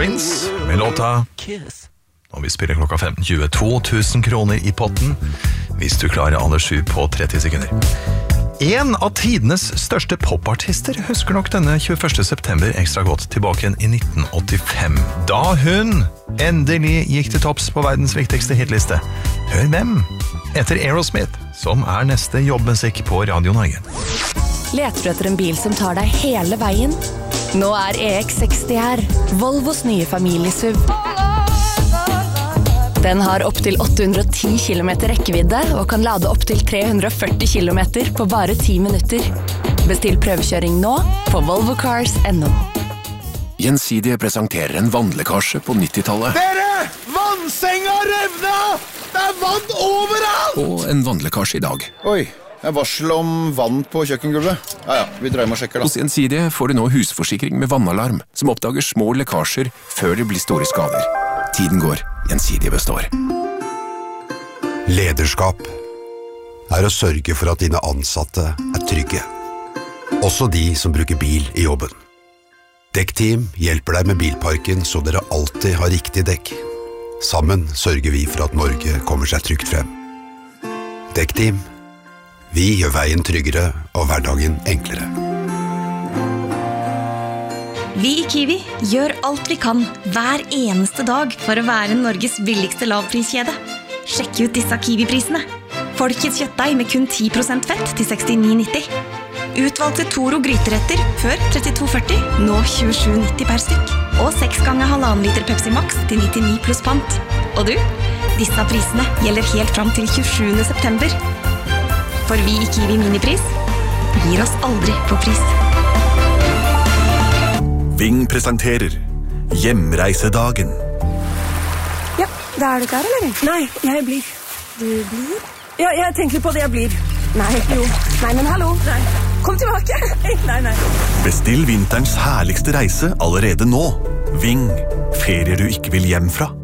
Prince med låta Kiss. Og vi spiller klokka 15:20. 2000 kroner i potten hvis du klarer alle 7 på 30 sekunder. En av tidenes største popartister husker nok denne 21. september ekstra godt tilbake i 1985, da hun endelig gikk til topps på verdens viktigste hitliste. Hør hvem? Etter Aerosmith, som neste jobbmusikk på Radio Norge. Leter du etter en bil som tar deg hele veien? Nå EX60 her, Volvos nye familiesuv. Den har opp til 810 km rekkevidde og kan lade opp til 340 km på bare 10 minutter. Bestill prøvekjøring nå på volvocars.no. Gjensidige presenterer en vannlekkasje på 90-tallet. Dere! Vannsenga revna! Det vann overalt! Og en vannlekkasje i dag. Oi, jeg varsel om vann på kjøkkengulvet. Ja, vi drar hjem og sjekker da. Hos Gjensidige får du nå husforsikring med vannalarm, som oppdager små lekkasjer før det blir store skader. Tiden går, Gjensidige består. Lederskap å sørge for at dine ansatte trygge. Også de som bruker bil i jobben. Dekkteam hjelper deg med bilparken så dere alltid har riktig dekk. Sammen sørger vi for at Norge kommer seg trygt frem. Dekkteam, vi gjør veien tryggere og hverdagen enklere. Vi i Kiwi gjør alt vi kan hver eneste dag for å være Norges billigste lavpriskjede. Sjekk ut disse Kiwi-prisene. Folkets kjøttdeig med kun 10% fett til 69,90. Utvalgte Toro gryteretter før 32,40, nå 27,90 per stykk. Og 6 ganger 1,5 liter Pepsi Max til 99 pluss pant. Og du, disse prisene gjelder helt fram til 27. september. For vi i Kiwi Minipris gir oss aldri på pris. Ving presenterer Hjemreisedagen. Ja, da du klar, eller? Nei, jeg blir. Du blir? Ja, jeg tenker på det jeg blir. Nei, jo. Nei, men hallo. Nei. Kom tilbake. Nei. Bestill vinterens herligste reise allerede nå. Ving, ferier du ikke vil hjem fra.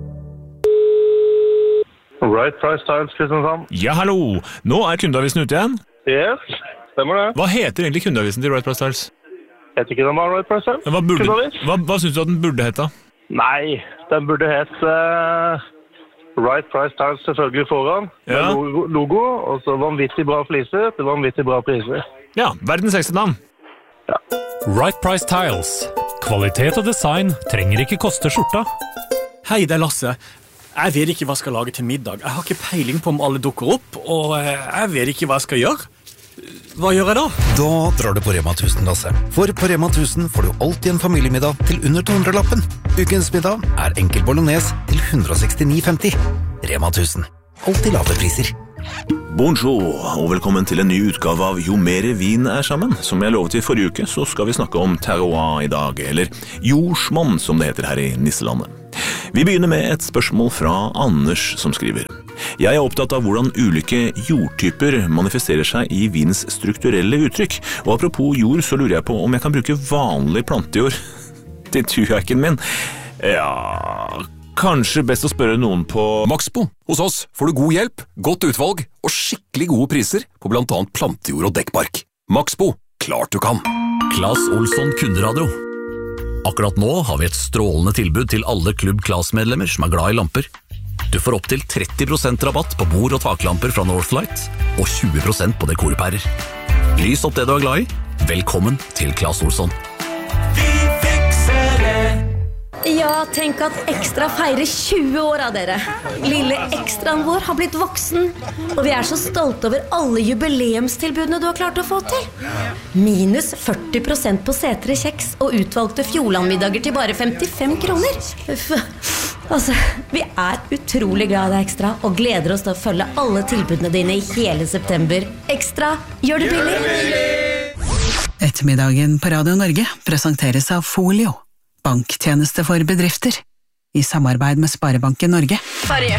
Right Price Tiles, Kristiansand. Ja, hallo. Nå kundeavisen ute igjen. Yes, stemmer det. Hva heter egentlig kundeavisen til Right Price Tiles? Jeg vet ikke den var Right Price Tiles. Hva synes du at den burde hete? Nei, den burde hete Right Price Tiles selvfølgelig foran. Ja. Med logo, og så vanvittig bra fliser til vanvittig bra priser. Ja, verdens ekste navn. Ja. Right Price Tiles. Kvalitet og design trenger ikke koste skjorta. Hei, det Lasse. Jeg vet ikke hva jeg skal lage til middag. Jeg har ikke peiling på om alle dukker opp, og jeg vet ikke hva jeg skal gjøre. Hva gjør jeg da? Da drar du på Rema 1000, Lasse. For på Rema 1000 får du alltid en familiemiddag til under 200-lappen. Ukens middag enkel bolognese til 169,50. Rema 1000. Alltid lave priser. Bonjour, og velkommen til en ny utgave av Jo mere vin sammen. Som jeg lovet i forrige uke, så skal vi snakke om terroir i dag, eller jordsmonn som det heter her i Nisselandet. Vi begynner med et spørsmål fra Anders som skriver. Jeg opptatt av hvordan ulike jordtyper manifesterer seg i vins strukturelle uttrykk. Og apropos jord, så lurer jeg på om jeg kan bruke vanlig plantejord til tujakken min. Ja, kanskje best å spørre noen på Maxbo. Hos oss får du god hjelp, godt utvalg og skikkelig gode priser på blant annet plantejord og dekkbark. Maxbo, klart du kan. Claes Olsson Kunderadio. Akkurat nå har vi et strålende tilbud til alle Klubb Claes-medlemmer som glad i lamper. Du får opp til 30% rabatt på bord- og taklamper fra Northlight, og 20% på dekorpærer. Lys opp det du glad i. Velkommen til Claes Olsson. Vi fikser det! Ja, tenk at Ekstra feirer 20 år av dere. Lille Ekstraen vår har blitt voksen, og vi så stolte over alle jubileumstilbudene du har klart å få til. Minus 40% på setere kjeks og utvalgte Fjordlandmiddager til bare 55 kroner. Altså, vi utrolig glad i deg, Ekstra, og gleder oss til å følge alle tilbudene dine i hele september. Ekstra, gjør det billig! Ettermiddagen på Radio Norge presenteres av Folio. Banktjeneste for bedrifter. I samarbeid med Sparebanken Norge. Bare